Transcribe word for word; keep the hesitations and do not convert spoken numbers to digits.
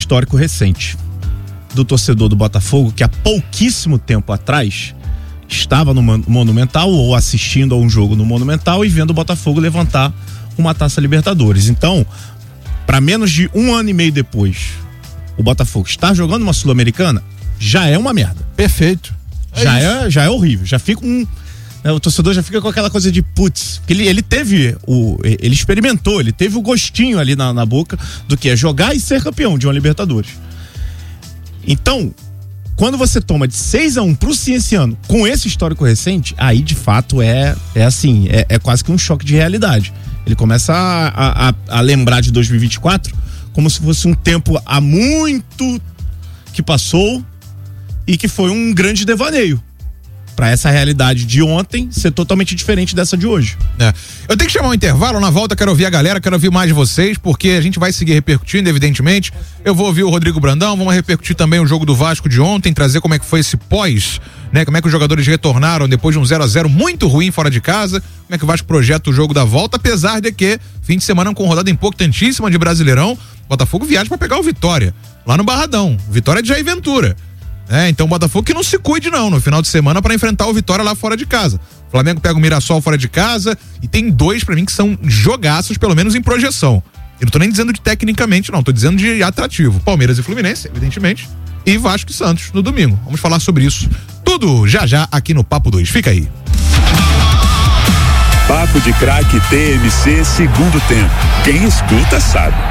histórico recente do torcedor do Botafogo que há pouquíssimo tempo atrás estava no Monumental ou assistindo a um jogo no Monumental e vendo o Botafogo levantar uma Taça Libertadores. Então, para menos de um ano e meio depois, o Botafogo estar jogando uma Sul-Americana já é uma merda. Perfeito. É já, é, já é horrível. Já fica um... Né, o torcedor já fica com aquela coisa de putz. Ele, ele teve o... Ele experimentou, ele teve o gostinho ali na, na boca do que é jogar e ser campeão de uma Libertadores. Então, quando você toma de seis a um pro Cienciano com esse histórico recente, aí de fato é, é assim, é, é quase que um choque de realidade. Ele começa a, a, a lembrar de dois mil e vinte e quatro como se fosse um tempo há muito que passou e que foi um grande devaneio. Pra essa realidade de ontem ser totalmente diferente dessa de hoje. É. Eu tenho que chamar um intervalo, na volta quero ouvir a galera, quero ouvir mais de vocês, porque a gente vai seguir repercutindo, evidentemente. Eu vou ouvir o Rodrigo Brandão, vamos repercutir também o jogo do Vasco de ontem, trazer como é que foi esse pós, né? Como é que os jogadores retornaram depois de um zero a zero muito ruim fora de casa, como é que o Vasco projeta o jogo da volta, apesar de que fim de semana com rodada importantíssima de Brasileirão, Botafogo viaja pra pegar o Vitória, lá no Barradão, Vitória de Jair Ventura. É, então o Botafogo que não se cuide não, no final de semana para enfrentar o Vitória lá fora de casa. O Flamengo pega o Mirassol fora de casa e tem dois pra mim que são jogaços, pelo menos em projeção. Eu não tô nem dizendo de tecnicamente não, tô dizendo de atrativo. Palmeiras e Fluminense, evidentemente, e Vasco e Santos no domingo. Vamos falar sobre isso tudo já já aqui no Papo dois. Fica aí. Papo de Craque T M C segundo tempo. Quem escuta sabe.